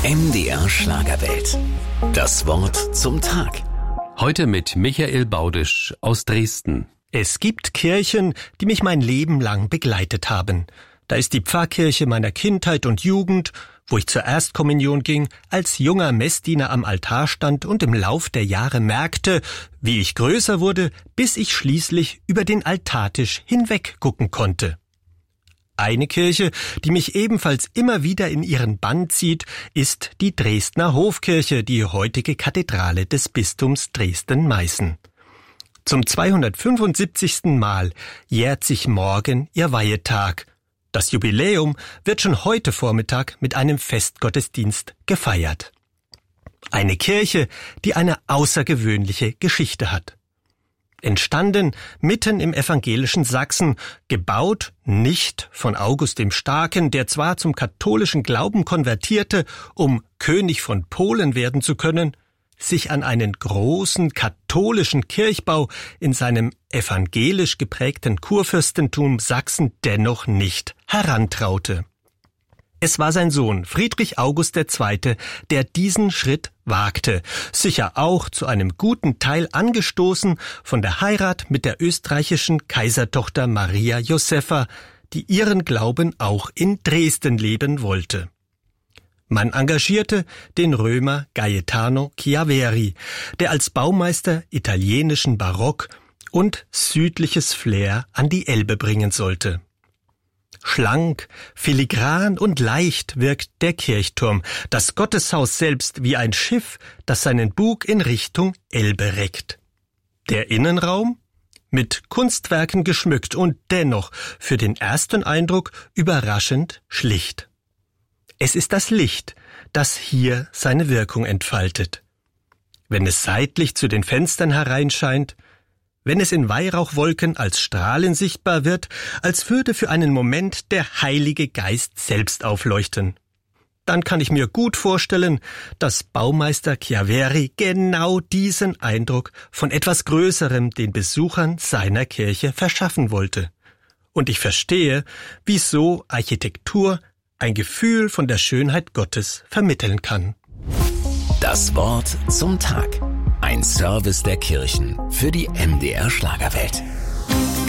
MDR Schlagerwelt. Das Wort zum Tag. Heute mit Michael Baudisch aus Dresden. Es gibt Kirchen, die mich mein Leben lang begleitet haben. Da ist die Pfarrkirche meiner Kindheit und Jugend, wo ich zur Erstkommunion ging, als junger Messdiener am Altar stand und im Lauf der Jahre merkte, wie ich größer wurde, bis ich schließlich über den Altartisch hinweg gucken konnte. Eine Kirche, die mich ebenfalls immer wieder in ihren Bann zieht, ist die Dresdner Hofkirche, die heutige Kathedrale des Bistums Dresden-Meißen. Zum 275. Mal jährt sich morgen ihr Weihetag. Das Jubiläum wird schon heute Vormittag mit einem Festgottesdienst gefeiert. Eine Kirche, die eine außergewöhnliche Geschichte hat. Entstanden mitten im evangelischen Sachsen, gebaut nicht von August dem Starken, der zwar zum katholischen Glauben konvertierte, um König von Polen werden zu können, sich an einen großen katholischen Kirchbau in seinem evangelisch geprägten Kurfürstentum Sachsen dennoch nicht herantraute. Es war sein Sohn Friedrich August II., der diesen Schritt wagte, sicher auch zu einem guten Teil angestoßen von der Heirat mit der österreichischen Kaisertochter Maria Josepha, die ihren Glauben auch in Dresden leben wollte. Man engagierte den Römer Gaetano Chiaveri, der als Baumeister italienischen Barock und südliches Flair an die Elbe bringen sollte. Schlank, filigran und leicht wirkt der Kirchturm, das Gotteshaus selbst wie ein Schiff, das seinen Bug in Richtung Elbe reckt. Der Innenraum? Mit Kunstwerken geschmückt und dennoch für den ersten Eindruck überraschend schlicht. Es ist das Licht, das hier seine Wirkung entfaltet. Wenn es seitlich zu den Fenstern hereinscheint, wenn es in Weihrauchwolken als Strahlen sichtbar wird, als würde für einen Moment der Heilige Geist selbst aufleuchten. Dann kann ich mir gut vorstellen, dass Baumeister Chiaveri genau diesen Eindruck von etwas Größerem den Besuchern seiner Kirche verschaffen wollte. Und ich verstehe, wieso Architektur ein Gefühl von der Schönheit Gottes vermitteln kann. Das Wort zum Tag. Ein Service der Kirchen für die MDR Schlagerwelt.